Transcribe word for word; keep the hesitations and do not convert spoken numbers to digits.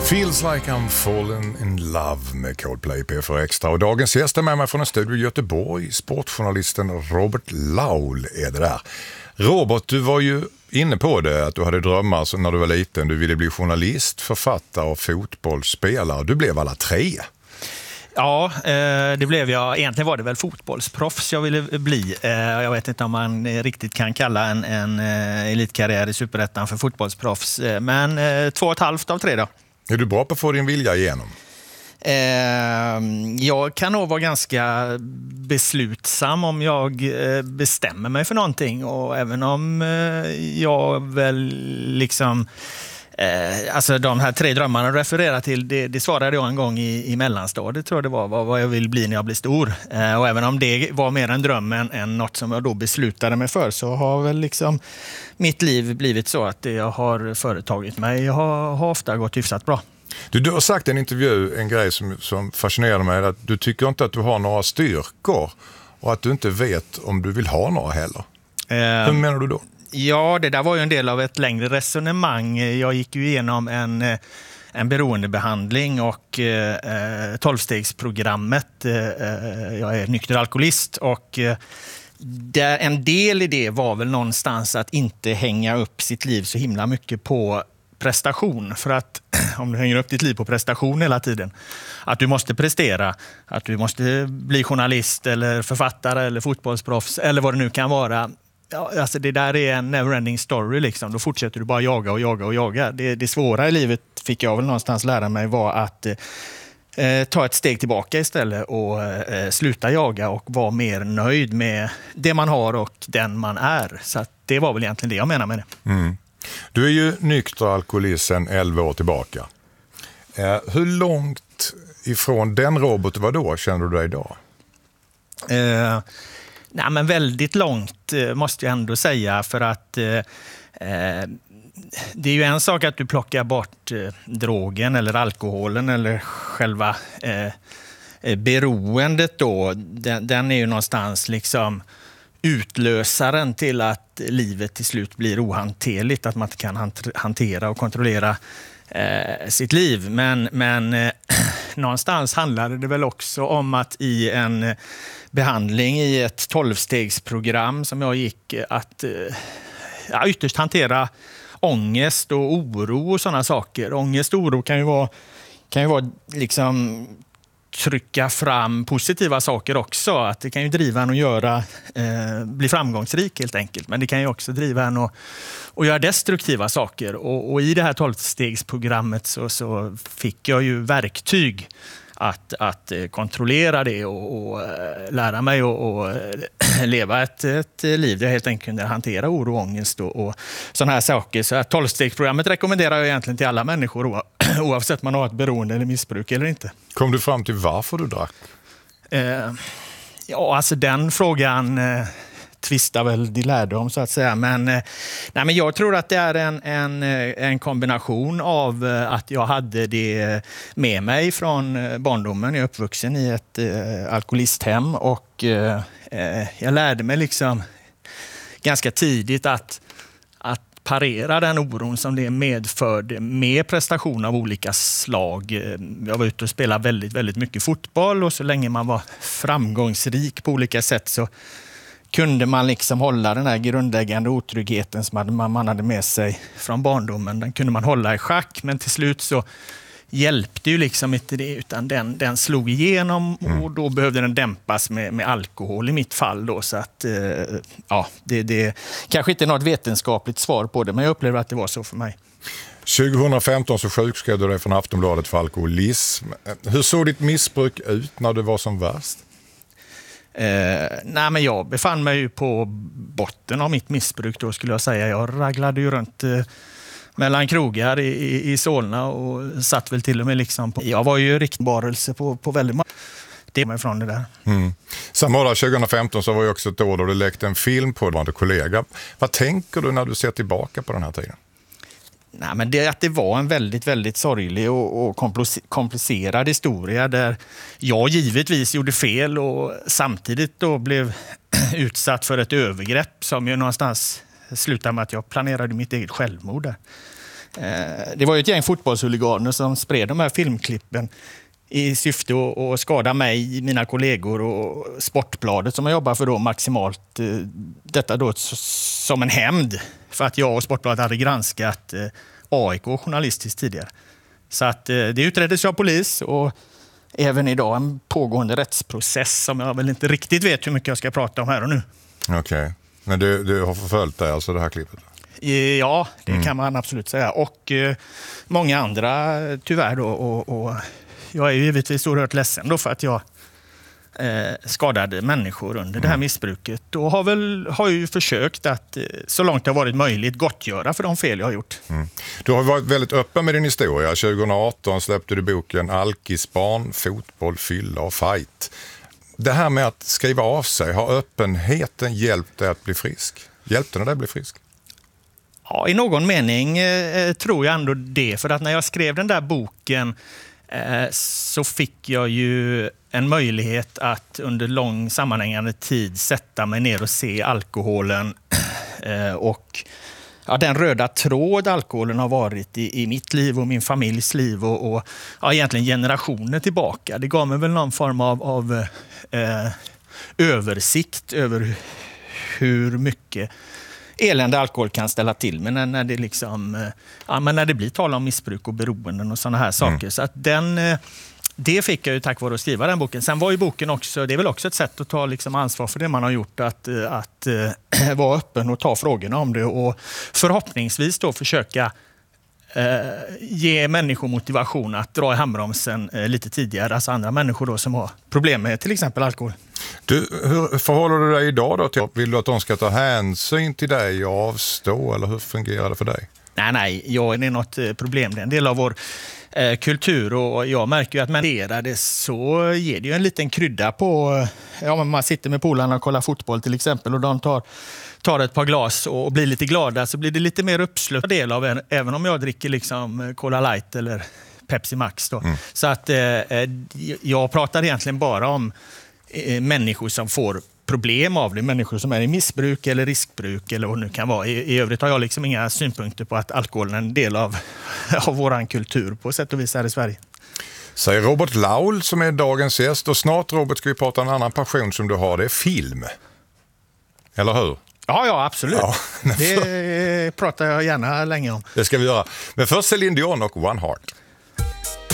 Feels like I'm falling in love med Coldplay P fyra Extra. Och dagens gäst är med mig från en studio i Göteborg. Sportjournalisten Robert Laul är det där. Robert, du var ju inne på det att du hade drömmar så när du var liten. Du ville bli journalist, författare och fotbollsspelare. Du blev alla tre. Ja, det blev jag. Egentligen var det väl fotbollsproffs jag ville bli. Jag vet inte om man riktigt kan kalla en, en elitkarriär i Superettan för fotbollsproffs. Men två och ett halvt av tre då. Är du bra på att få din vilja igenom? Jag kan nog vara ganska beslutsam om jag bestämmer mig för någonting. Och även om jag väl liksom... Eh, alltså de här tre drömmarna du refererar till, det, det svarade jag en gång i, i mellanstadiet, tror jag det var, vad, vad jag vill bli när jag blir stor. Eh, och även om det var mer en dröm än, än något som jag då beslutade mig för, så har väl liksom mitt liv blivit så att det jag har företagit mig har, har ofta gått hyfsat bra. Du, du har sagt i en intervju en grej som, som fascinerar mig, att du tycker inte att du har några styrkor och att du inte vet om du vill ha några heller. Eh, Hur menar du då? Ja, det där var ju en del av ett längre resonemang. Jag gick ju igenom en, en beroendebehandling och eh, tolvstegsprogrammet. Eh, jag är nykter alkoholist och eh, där, en del i det var väl någonstans att inte hänga upp sitt liv så himla mycket på prestation. För att om du hänger upp ditt liv på prestation hela tiden, att du måste prestera, att du måste bli journalist eller författare eller fotbollsproffs eller vad det nu kan vara. Ja, alltså det där är en never-ending story liksom. Då fortsätter du bara jaga och jaga och jaga. Det, det svåra i livet, fick jag väl någonstans lära mig, var att eh, ta ett steg tillbaka istället och eh, sluta jaga och vara mer nöjd med det man har och den man är. Så att det var väl egentligen det jag menar med det. Mm. Du är ju nykter alkoholist sedan elva år tillbaka. Eh, hur långt ifrån den Robert var då känner du dig idag? Eh... Nej, men väldigt långt måste jag ändå säga, för att eh, det är ju en sak att du plockar bort eh, drogen eller alkoholen eller själva eh, beroendet då. Den, den är ju någonstans liksom utlösaren till att livet till slut blir ohanterligt, att man inte kan hantera och kontrollera eh, sitt liv. Men, men eh, någonstans handlar det väl också om att i en behandling i ett tolvstegsprogram som jag gick, att ja, ytterst hantera ångest och oro och sådana saker. Ångest och oro kan ju vara, kan ju vara liksom trycka fram positiva saker också. Att det kan ju driva en att göra, eh, bli framgångsrik helt enkelt. Men det kan ju också driva en att, att göra destruktiva saker. Och, och i det här tolvstegsprogrammet så, så fick jag ju verktyg Att, att kontrollera det och, och lära mig att leva ett, ett liv där jag helt enkelt kunde hantera oro och ångest och, och sådana här saker. Så att tolvstegsprogrammet rekommenderar jag egentligen till alla människor, oavsett man har ett beroende eller missbruk eller inte. Kom du fram till varför du drack? Eh, ja, alltså den frågan eh, tvistar väl de lärde om, så att säga. Men, eh, nej, men jag tror att det är en, en, en kombination av eh, att jag hade det med mig från eh, barndomen. Jag är uppvuxen i ett eh, alkoholisthem och eh, jag lärde mig liksom ganska tidigt att, att parera den oron som det medförde med prestation av olika slag. Jag var ute och spelade väldigt, väldigt mycket fotboll, och så länge man var framgångsrik på olika sätt så kunde man liksom hålla den här grundläggande otryggheten som man hade med sig från barndomen. Den kunde man hålla i schack, men till slut så hjälpte ju liksom inte det, utan den, den slog igenom och då behövde den dämpas med, med alkohol i mitt fall då. Så att, eh, ja, det, det kanske inte är något vetenskapligt svar på det, men jag upplever att det var så för mig. tjugohundrafemton så sjukskrev du dig från Aftonbladet för alkoholism. Hur såg ditt missbruk ut när du var som värst? Eh, nej, men jag befann mig ju på botten av mitt missbruk då, skulle jag säga. Jag raglade ju runt eh, mellan krogar i, i, i Solna och satt väl till och med liksom på. Jag var ju riktigt barelse på, på väldigt många. Det är mig från det där. Mm. Samma år tjugohundrafemton så var ju också ett år då du läckte en film på en kollega. Vad tänker du när du ser tillbaka på den här tiden? Nej, men det, att det var en väldigt, väldigt sorglig och, och komplicerad historia där jag givetvis gjorde fel och samtidigt då blev utsatt för ett övergrepp som ju någonstans slutade med att jag planerade mitt eget självmord där. Det var ju ett gäng fotbollshuliganer som spred de här filmklippen i syfte att skada mig, mina kollegor och Sportbladet som jag jobbar för då maximalt. Detta då som en hämnd för att jag och Sportbladet hade granskat A I K journalistiskt tidigare. Så att det utreddes av polis och även idag en pågående rättsprocess som jag väl inte riktigt vet hur mycket jag ska prata om här och nu. Okej, okay. Men du, du har förföljt det, alltså det här klippet? Ja, det mm. kan man absolut säga. Och eh, många andra tyvärr då. Och, och jag är ju givetvis oerhört ledsen då för att jag eh, skadade människor under mm. det här missbruket. Och har väl har ju försökt att eh, så långt det har varit möjligt gottgöra för de fel jag har gjort. Mm. Du har varit väldigt öppen med din historia. tjugo arton släppte du boken Alkisbarn, fotboll, fylla och fight. Det här med att skriva av sig, har öppenheten hjälpt dig att bli frisk? Hjälpte den dig att bli frisk? Ja, i någon mening eh, tror jag ändå det. För att när jag skrev den där boken eh, så fick jag ju en möjlighet att under lång sammanhängande tid sätta mig ner och se alkoholen eh, och ja, den röda tråd alkoholen har varit i, i mitt liv och min familjs liv och, och ja, egentligen generationer tillbaka. Det gav mig väl någon form av, av eh, översikt över hur mycket elände alkohol kan ställa till. Men när, när, det liksom, ja, men när det blir tal om missbruk och beroenden och sådana här saker. Mm. Så att den, det fick jag ju tack vare att skriva den boken. Sen var ju boken också, det är väl också ett sätt att ta liksom ansvar för det man har gjort. Att, att äh, vara öppen och ta frågorna om det. Och förhoppningsvis då försöka äh, ge människor motivation att dra i handbromsen äh, lite tidigare. Alltså andra människor då som har problem med till exempel alkohol. Du, hur förhåller du dig idag då till? Vill du att de ska ta hänsyn till dig och avstå, eller hur fungerar det för dig? Nej, nej, jag är något problem. Det är en del av vår eh, kultur och jag märker ju att när det så ger det ju en liten krydda på, ja, man sitter med polarna och kollar fotboll till exempel och de tar, tar ett par glas och blir lite glada, så blir det lite mer uppslutad del av en, även om jag dricker liksom Cola Light eller Pepsi Max då. Mm. Så att eh, jag pratar egentligen bara om människor som får problem av det, människor som är i missbruk eller riskbruk eller vad det nu kan vara. I, i övrigt har jag liksom inga synpunkter på att alkoholen är en del av, av vår kultur på sätt och vis här i Sverige. Säger Robert Laul som är dagens gäst, och snart, Robert, ska vi prata om en annan passion som du har, det är film. Eller hur? Ja, ja, absolut. Ja, det pratar jag gärna länge om. Det ska vi göra. Men först Céline Dion och One Heart.